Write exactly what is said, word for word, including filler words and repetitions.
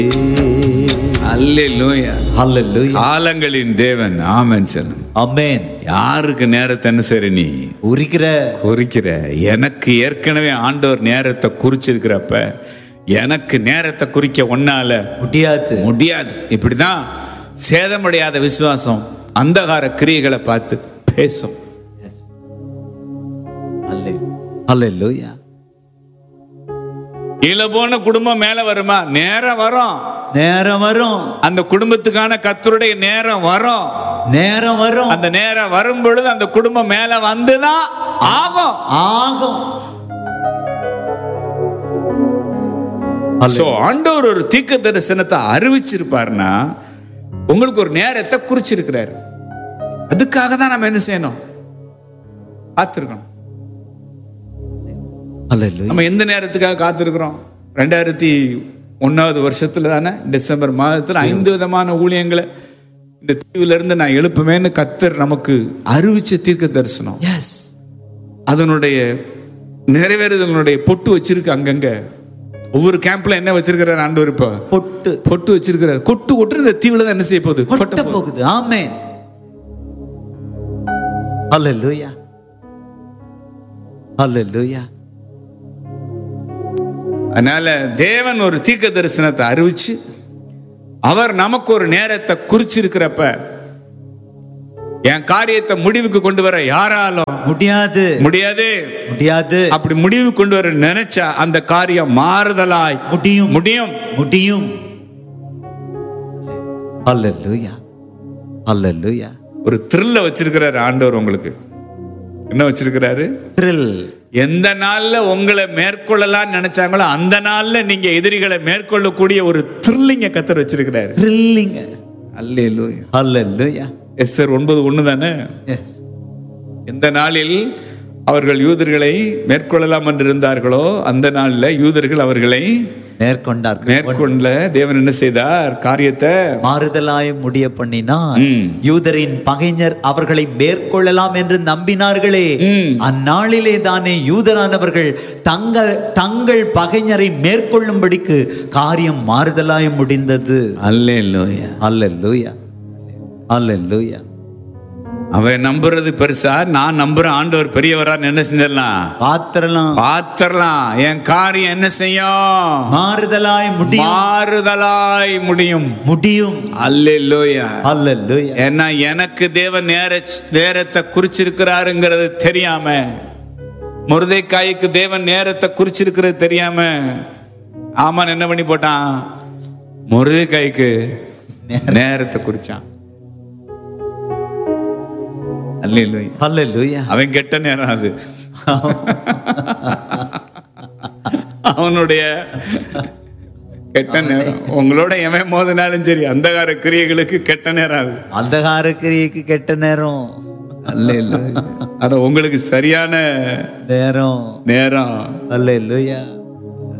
அல்லேலூயா. ஹல்லேலூயா. காலங்களின் தேவன். ஆமென் சொல்லுங்க. ஆமென். யாருக்கு நேரத்தை என்ன செய்ற நீ குறிக்கிற குறிக்கிற? எனக்கு ஏற்கனவே ஆண்டவர் நேரத்தை குறிச்சிருக்கிறப்ப எனக்கு நேரத்தை குறிக்க ஒன்னால முடியாது முடியாது. இப்படிதான் சேதமடையாத விசுவாசம் அந்தகார கிரியைகளை பார்த்து பேசும். ஹல்லேலூயா. கீழே போன குடும்பம் மேல வருமா? நேரம் வரும், நேரம் வரும். அந்த குடும்பத்துக்கான கர்த்தருடைய நேரம் வரும், நேரம் வரும். அந்த நேரம் வரும் பொழுது அந்த குடும்பம் மேல வந்துதான் ஆகும் ஆகும். சோ ஆண்டவர் ஒரு தீர்க்க தரிசனத்தை அறிவிச்சிருப்பாருன்னா உங்களுக்கு ஒரு நேரத்தை குறிச்சிருக்கிறாரு. அதுக்காக தான் நம்ம என்ன செய்யணும்? காத்திருக்கணும். நம்ம எந்த நேரத்துக்காக காத்திருக்கிறோம்? ரெண்டாயிரத்தி ஒன்னாவது வருஷத்துல தானே டிசம்பர் மாதத்துல ஐந்து விதமான ஊழியங்களை இந்த தீவுல இருந்து நான் எழுப்புமேன்னு கர்த்தர் நமக்கு அறிவிச்ச தீர்க்க தரிசனம். அதனுடைய நிறைவேறுதலுடைய பொட்டு வச்சிருக்கு. அங்கங்க ஒவ்வொரு கேம்ப்ல என்ன வச்சிருக்கிறார் ஆண்டவர்? இப்ப பொட்டு பொட்டு வச்சிருக்கிறார். கொட்டு கொட்டு இந்த தீவுல தான் என்ன செய்ய போகுது? கொட்ட போகுது. ஆமென். ஹல்லேலூயா. ஹல்லேலூயா. அதனால தேவன் ஒரு தீர்க்க தரிசனத்தை அறிவிச்சு அவர் நமக்கு ஒரு நேரத்தை குறிச்சிருக்கிறப்ப என் காரியத்தை முடிவுக்கு கொண்டு வர யாராலும் முடியாது முடியாது முடியாது. அப்படி முடிவு கொண்டு வர நினைச்சா அந்த காரியம் மாறுதலாய் முடியும் முடியும் முடியும். ஹல்லேலூயா. ஹல்லேலூயா. ஒரு த்ரில்ல வச்சிருக்கிறாரு ஆண்டவர். உங்களுக்கு என்ன வச்சிருக்கிறாரு? த்ரில். எந்த நாள்ல உங்களை மேற்கொள்ளலாம் நினைச்சாங்களோ அந்த நாள்ல நீங்க எதிரிகளை மேற்கொள்ளக்கூடிய ஒரு த்ரில்லிங்க கர்த்தர் வச்சிருக்கிறாரு. த்ரில்லிங். அல்லேலூயா. ஹல்லேலூயா. எஸ்தர் ஒன்பது ஒண்ணு தானே? எந்த நாளில் அவர்கள் யூதர்களை மேற்கொள்ளலாம் என்று இருந்தார்களோ அந்த நாள்ல யூதர்கள் அவர்களை மேற்கொண்டார்கள். மேற்கொண்ட தேவன் என்ன செய்தார்? காரியத்தை மாறுதலாய் முடிய பண்ணினார். யூதரின் பகைஞர் அவர்களை மேற்கொள்ளலாம் என்று நம்பினார்களே, அந்நாளிலே தானே யூதரானவர்கள் தங்கள் தங்கள் பகைஞரை மேற்கொள்ளும்படிக்கு காரியம் மாறுதலாய் முடிந்தது. அல்லேலூயா. அல்லேலூயா. அல்லேலூயா. அவன் நம்புறது பெருசா, நான் நம்புறேன் ஆண்டவர் பெரியவரா என்ன செஞ்சிடலாம்? பாத்திரலாம் பாத்திரலாம். என் காரியம் என்ன செய்யும்? மாறுதலாய் முடியும். மாறுதலாய் முடியும் முடியும். அல்லேலூயா. அல்லேலூயா. ஏன்னா எனக்கு தேவன் நேர நேரத்தை குறிச்சிருக்கிறாருங்கிறது தெரியாம, மொர்தெக்காய்க்கு தேவன் நேரத்தை குறிச்சிருக்கிறது தெரியாம ஆமான் என்ன பண்ணி போட்டான்? மொர்தெக்காய்க்கு நேரத்தை குறிச்சான். அல்லேலூயா. அல்லேலூயா. அவன் கெட்ட நேரம் அது. அவனுடைய கெட்ட நேரம். உங்களோட எவன் மோதினாலும் சரி அந்தகார கிரியைகளுக்கு கெட்ட நேரம் அது. அந்தகார கிரியைக்கு கெட்ட நேரம். அல்லேலூயா. ஆனா உங்களுக்கு சரியான நேரம் நேரம். அல்லேலூயா.